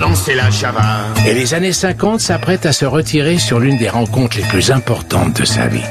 danser la chava. Et les années 50 s'apprêtent à se retirer sur l'une des rencontres les plus importantes de sa vie.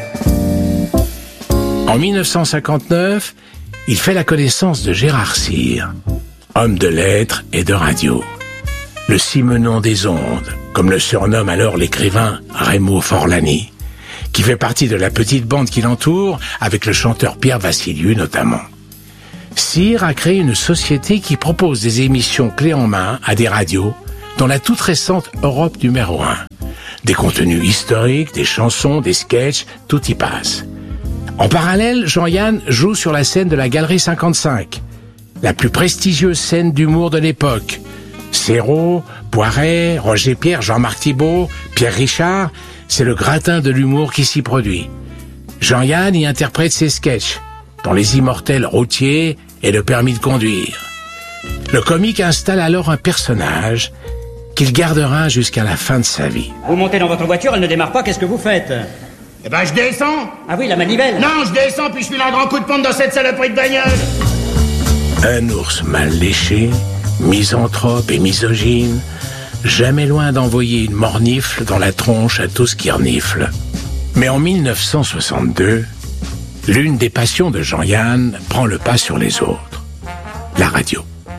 En 1959, il fait la connaissance de Gérard Cyr, homme de lettres et de radio. Le Simenon des ondes, comme le surnomme alors l'écrivain Raymond Forlani, qui fait partie de la petite bande qui l'entoure, avec le chanteur Pierre Vassiliou notamment. Cyr a créé une société qui propose des émissions clés en main à des radios, dont la toute récente Europe numéro 1. Des contenus historiques, des chansons, des sketchs, tout y passe. En parallèle, Jean-Yann joue sur la scène de la Galerie 55, la plus prestigieuse scène d'humour de l'époque. Serrault, Poiret, Roger Pierre, Jean-Marc Thibault, Pierre Richard, c'est le gratin de l'humour qui s'y produit. Jean-Yann y interprète ses sketchs, dont Les Immortels routiers et Le permis de conduire. Le comique installe alors un personnage qu'il gardera jusqu'à la fin de sa vie. Vous montez dans votre voiture, elle ne démarre pas, qu'est-ce que vous faites? Eh ben, je descends. Ah oui, la manivelle. Non, je descends, puis je file un grand coup de pompe dans cette saloperie de bagnole. Un ours mal léché, misanthrope et misogyne, jamais loin d'envoyer une mornifle dans la tronche à tous qui reniflent. Mais en 1962, l'une des passions de Jean-Yann prend le pas sur les autres. La radio.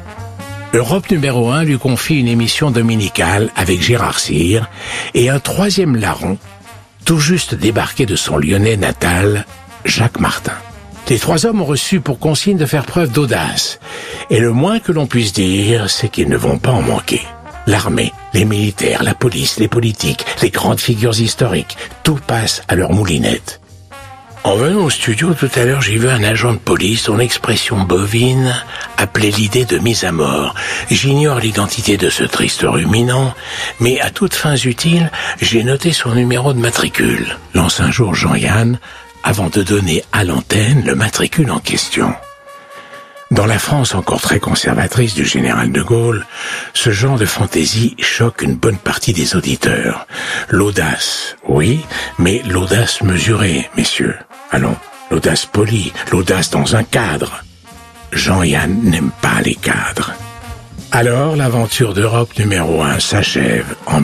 Europe numéro 1 lui confie une émission dominicale avec Gérard Cyr et un troisième larron, tout juste débarqué de son Lyonnais natal, Jacques Martin. Les trois hommes ont reçu pour consigne de faire preuve d'audace. Et le moins que l'on puisse dire, c'est qu'ils ne vont pas en manquer. L'armée, les militaires, la police, les politiques, les grandes figures historiques, tout passe à leur moulinette. En venant au studio tout à l'heure, j'ai vu un agent de police, son expression bovine appelait l'idée de mise à mort. J'ignore l'identité de ce triste ruminant, mais à toutes fins utiles, j'ai noté son numéro de matricule, lance un jour Jean-Yann, avant de donner à l'antenne le matricule en question. Dans la France encore très conservatrice du général de Gaulle, ce genre de fantaisie choque une bonne partie des auditeurs. L'audace, oui, mais l'audace mesurée, messieurs. Allons, l'audace polie, l'audace dans un cadre. Jean-Yann n'aime pas les cadres. Alors, l'aventure d'Europe numéro 1 s'achève en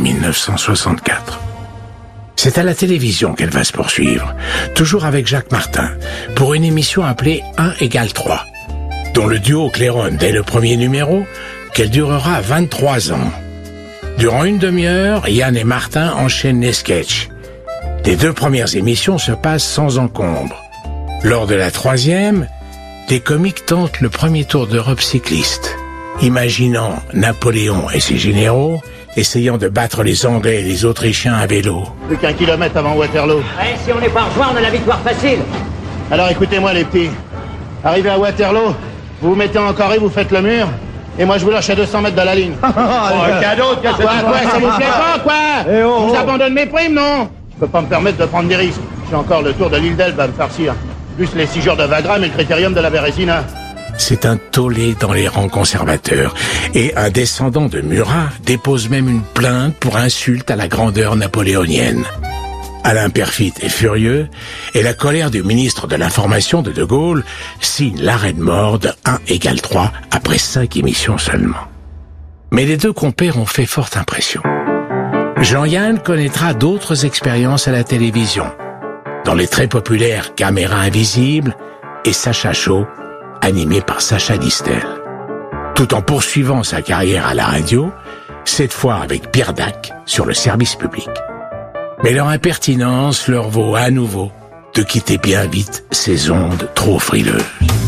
1964. C'est à la télévision qu'elle va se poursuivre, toujours avec Jacques Martin, pour une émission appelée 1 = 3, dont le duo claironne dès le premier numéro qu'elle durera 23 ans. Durant une demi-heure, Yann et Martin enchaînent les sketchs. Les deux premières émissions se passent sans encombre. Lors de la troisième, les comiques tentent le premier tour d'Europe cycliste, imaginant Napoléon et ses généraux essayant de battre les Anglais et les Autrichiens à vélo. Plus qu'1 kilomètre avant Waterloo. Ouais, si on n'est pas rejoint, on a la victoire facile. Alors écoutez-moi les petits. Arrivé à Waterloo, vous vous mettez en carré, vous faites le mur, et moi je vous lâche à 200 mètres de la ligne. Cadeau, Quoi, ça vous plaît pas, quoi? Je vous abandonne mes primes, non? Je peux pas me permettre de prendre des risques. J'ai encore le tour de l'île d'Elbe à me farcir. Plus les 6 jours de Wagram et le critérium de la Bérésina. C'est un tollé dans les rangs conservateurs. Et un descendant de Murat dépose même une plainte pour insulte à la grandeur napoléonienne. Alain Perfit est furieux, et la colère du ministre de l'Information de Gaulle signe l'arrêt de mort de 1 = 3 après 5 émissions seulement. Mais les deux compères ont fait forte impression. Jean-Yann connaîtra d'autres expériences à la télévision, dans les très populaires Caméra invisible et Sacha Show, animé par Sacha Distel. Tout en poursuivant sa carrière à la radio, cette fois avec Pierre Dac sur le service public. Mais leur impertinence leur vaut à nouveau de quitter bien vite ces ondes trop frileuses.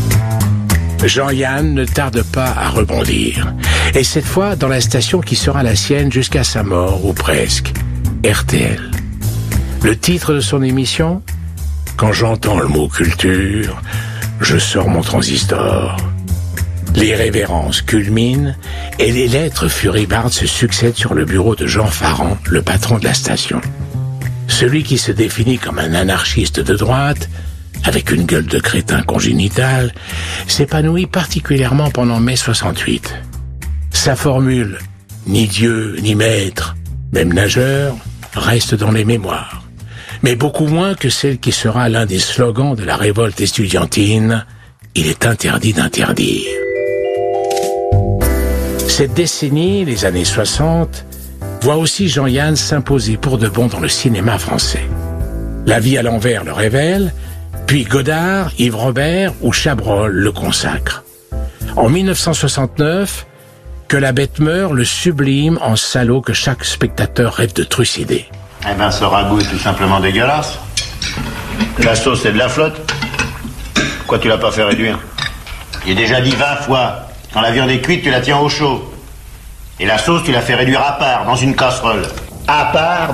Jean-Yann ne tarde pas à rebondir, et cette fois dans la station qui sera la sienne jusqu'à sa mort, ou presque, RTL. Le titre de son émission ? Quand j'entends le mot culture, je sors mon transistor. Les révérences culminent et les lettres furibardes se succèdent sur le bureau de Jean Farand, le patron de la station. Celui qui se définit comme un anarchiste de droite, avec une gueule de crétin congénitale, s'épanouit particulièrement pendant mai 68. Sa formule « ni Dieu, ni maître, même nageur » reste dans les mémoires, mais beaucoup moins que celle qui sera l'un des slogans de la révolte estudiantine « Il est interdit d'interdire ». Cette décennie, les années 60, voit aussi Jean-Yann s'imposer pour de bon dans le cinéma français. La vie à l'envers le révèle, puis Godard, Yves Robert ou Chabrol le consacrent. En 1969, Que la bête meurt le sublime en salaud que chaque spectateur rêve de trucider. Eh ben, ce ragoût est tout simplement dégueulasse. La sauce, c'est de la flotte. Pourquoi tu l'as pas fait réduire? J'ai déjà dit 20 fois. Quand la viande est cuite, tu la tiens au chaud. Et la sauce, tu la fais réduire à part, dans une casserole. À part